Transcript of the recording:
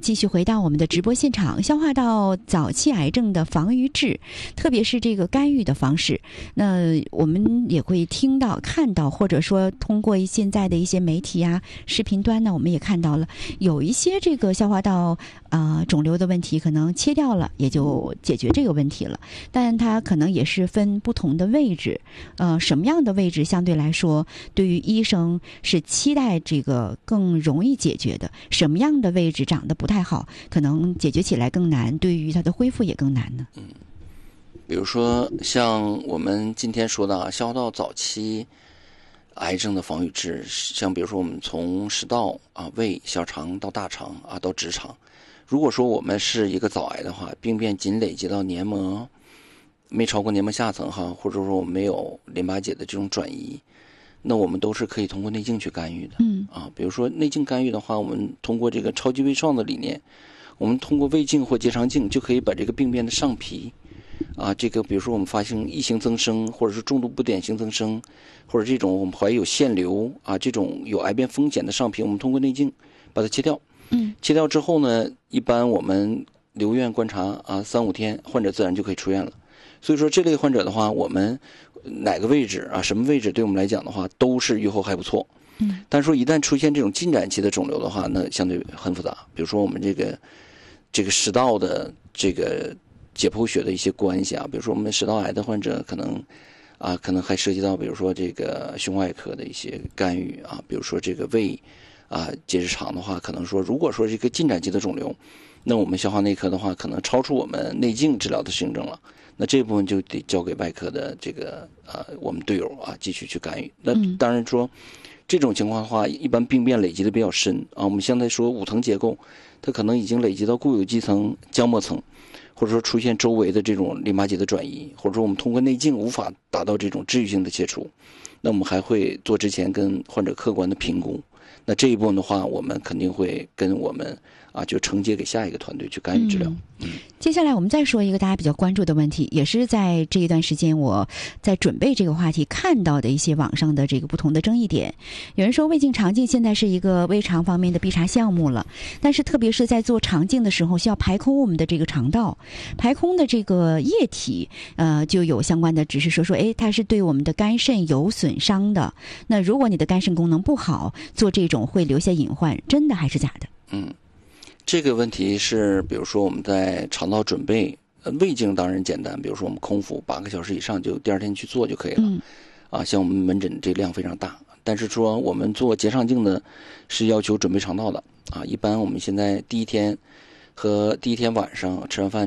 继续回到我们的直播现场，消化道早期癌症的防御治，特别是这个干预的方式。那我们也会听到、看到，或者说通过现在的一些媒体啊、视频端呢，我们也看到了有一些这个消化道肿瘤的问题，可能切掉了也就解决这个问题了。但它可能也是分不同的位置，什么样的位置相对来说，对于医生是期待这个更容易解决的？什么样的位置长得不太好，可能解决起来更难，对于它的恢复也更难呢？ 比如说像我们今天说的消化道早期癌症的防御治，像比如说我们从食道胃、小肠到大肠到直肠，如果说我们是一个早癌的话，病变仅累积到黏膜没超过黏膜下层或者说我们没有淋巴结的这种转移，那我们都是可以通过内镜去干预的。比如说内镜干预的话，我们通过这个超级微创的理念，我们通过胃镜或结肠镜就可以把这个病变的上皮这个比如说我们发现异型增生，或者是重度不典型增生，或者这种我们怀疑有腺瘤这种有癌变风险的上皮，我们通过内镜把它切掉。切掉之后呢，一般我们留院观察3-5天，患者自然就可以出院了。所以说这类患者的话，我们哪个位置什么位置对我们来讲的话，都是预后还不错。但是说一旦出现这种进展期的肿瘤的话，那相对很复杂。比如说我们这个食道的这个解剖学的一些关系比如说我们食道癌的患者可能还涉及到比如说这个胸外科的一些干预比如说这个胃结直肠的话，可能说如果说这个进展期的肿瘤，那我们消化内科的话可能超出我们内镜治疗的行政了，那这部分就得交给外科的这个我们队友继续去干预。那当然说这种情况的话，一般病变累积的比较深我们现在说5层结构，它可能已经累积到固有肌层、浆膜层，或者说出现周围的这种淋巴结的转移，或者说我们通过内镜无法达到这种治愈性的切除，那我们还会做之前跟患者客观的评估。那这一部分的话，我们肯定会跟我们就承接给下一个团队去干预治疗。 接下来我们再说一个大家比较关注的问题，也是在这一段时间我在准备这个话题看到的一些网上的这个不同的争议点。有人说胃镜肠镜现在是一个胃肠方面的必查项目了，但是特别是在做肠镜的时候需要排空我们的这个肠道，排空的这个液体就有相关的指示说它是对我们的肝肾有损伤的。那如果你的肝肾功能不好，做这种会留下隐患，真的还是假的？ 这个问题是比如说我们在肠道准备胃镜当然简单，比如说我们空腹8个小时以上就第二天去做就可以了。像我们门诊这量非常大，但是说我们做结肠镜的是要求准备肠道的一般我们现在第一天和第一天晚上吃完饭